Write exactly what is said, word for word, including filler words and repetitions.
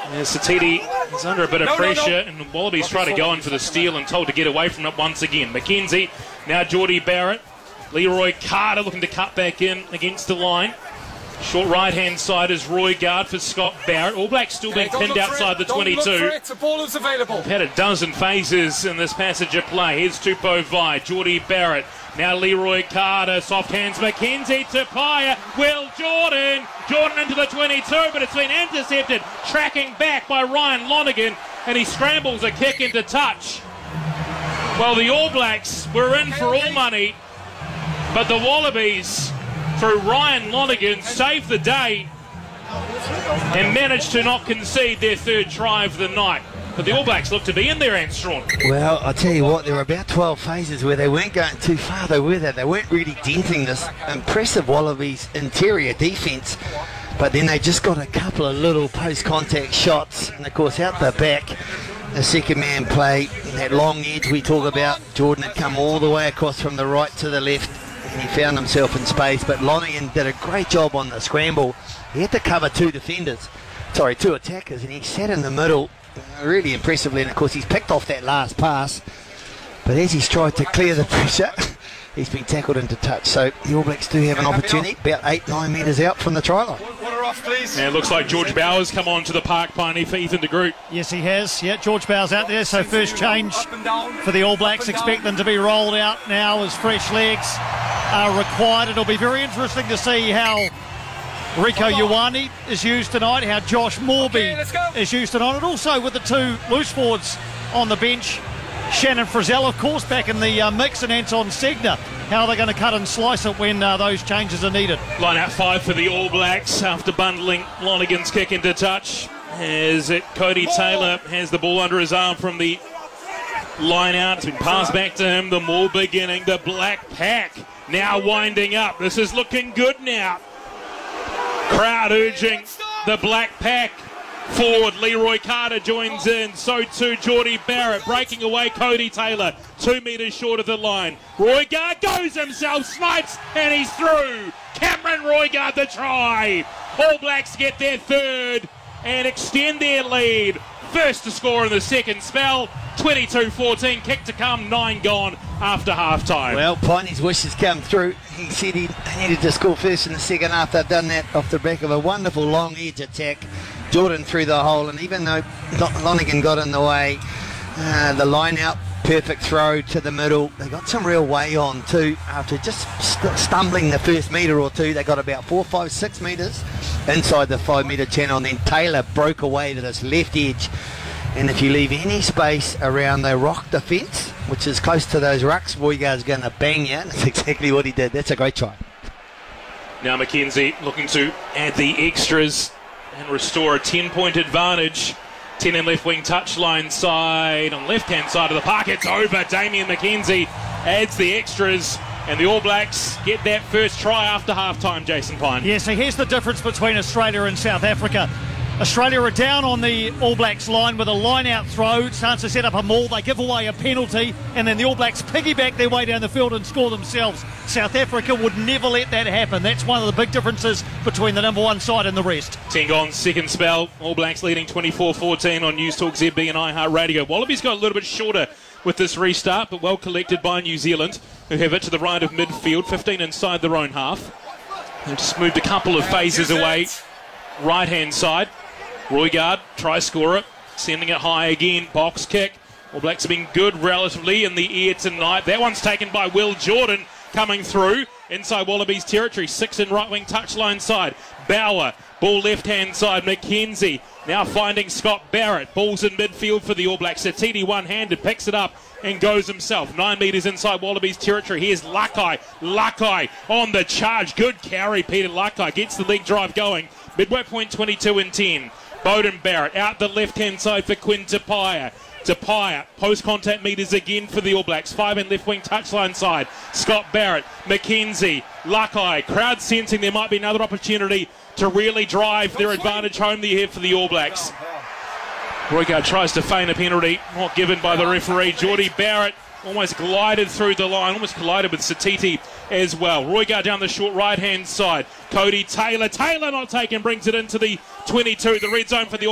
Yeah, Satiti is under a bit of no, pressure, no, no. and Wallabies try to go in for the steal and told to get away from it once again. McKenzie, now Geordie Barrett. Leroy Carter looking to cut back in against the line. Short right-hand side is Roigard for Scott Barrett. All Blacks still being yeah, pinned outside the don't twenty-two. Look for it. The ball is available. We've had a dozen phases in this passage of play. Here's Tupou Vai, Geordie Barrett. Now Leroy Carter, soft hands McKenzie to Paya. Will Jordan. Jordan into the twenty-two, but it's been intercepted. Tracking back by Ryan Lonergan, and he scrambles a kick into touch. Well, the All Blacks were in for all money, but the Wallabies, through Ryan Lonergan, saved the day and managed to not concede their third try of the night. But the All Blacks look to be in there, Armstrong. Well, I tell you what, there were about twelve phases where they weren't going too far, though, were they? They weren't really denting this impressive Wallabies interior defence. But then they just got a couple of little post-contact shots. And, of course, out the back, the second man play, that long edge we talk about, Jordan had come all the way across from the right to the left, and he found himself in space. But Lonergan did a great job on the scramble. He had to cover two defenders, sorry, two attackers, and he sat in the middle really impressively. And, of course, he's picked off that last pass. But as he's tried to clear the pressure, he's been tackled into touch. So the All Blacks do have an opportunity, about eight, nine metres out from the try line. Water off, please. Yeah, it looks like George Bowers come on to the park pioneer for Ethan de Groot. Yes, he has. Yeah, George Bowers out there. So first change for the All Blacks. Expect them to be rolled out now as fresh legs are required. It'll be very interesting to see how Rieko Ioane is used tonight, how Josh Morby okay, is used tonight, and also with the two loose forwards on the bench, Shannon Frizzell, of course, back in the uh, mix, and Anton Segner. How are they going to cut and slice it when uh, those changes are needed? Line out five for the All Blacks after bundling Lonergan's kick into touch. As it, Cody Taylor has the ball under his arm from the line out. It's been passed back to him. The Maul beginning. The Black Pack now winding up. This is looking good now. Crowd urging the Black Pack forward. Leroy Carter joins in. So too Geordie Barrett. Breaking away Cody Taylor. Two metres short of the line. Roigard goes himself. Snipes. And he's through. Cameron Roigard the try. All Blacks get their third and extend their lead. First to score in the second spell. twenty-two fourteen. Kick to come. Nine gone after half time. Well, Piney's wishes come through. He said he needed to score first in the second half. They've done that off the back of a wonderful long edge attack. Jordan through the hole, and even though Lonergan got in the way, uh, the line out, perfect throw to the middle. They got some real way on too. After just st- stumbling the first metre or two, they got about four, five, six metres inside the five metre channel, and then Taylor broke away to this left edge. And if you leave any space around the rock defence, which is close to those rucks, Roigard's going to bang you. That's exactly what he did. That's a great try. Now McKenzie looking to add the extras and restore a ten-point advantage. ten in left wing touchline side. On left-hand side of the park, it's over. Damian McKenzie adds the extras, and the All Blacks get that first try after half-time, Jason Pine. Yeah, so here's the difference between Australia and South Africa. Australia are down on the All Blacks line with a line-out throw. Starts to set up a maul. They give away a penalty, and then the All Blacks piggyback their way down the field and score themselves. South Africa would never let that happen. That's one of the big differences between the number one side and the rest. ten gone, second spell. All Blacks leading twenty-four fourteen on News Talk Z B and iHeartRadio. Wallabies got a little bit shorter with this restart, but well collected by New Zealand, who have it to the right of midfield, fifteen inside their own half. They've just moved a couple of phases away. Right-hand side. Roigard, try scorer, sending it high again, box kick. All Blacks have been good relatively in the air tonight. That one's taken by Will Jordan coming through inside Wallabies territory. Six in right wing touchline side. Bauer, ball left hand side. McKenzie now finding Scott Barrett. Ball's in midfield for the All Blacks. Satiti one handed, picks it up and goes himself. Nine metres inside Wallabies territory. Here's Lakai. Lakai on the charge. Good carry, Peter Lakai gets the leg drive going. Midway point twenty-two and ten. Beauden Barrett out the left-hand side for Quinn Tupaia. Tupaia, post-contact meters again for the All Blacks. Five in left-wing touchline side. Scott Barrett, McKenzie, Lakai. Crowd sensing there might be another opportunity to really drive their advantage home here for the All Blacks. Roigard tries to feign a penalty, not given by the referee. Geordie Barrett almost glided through the line, almost collided with Satiti as well. Roigard down the short right-hand side. Cody Taylor. Taylor not taken, brings it into the twenty-two, the red zone for the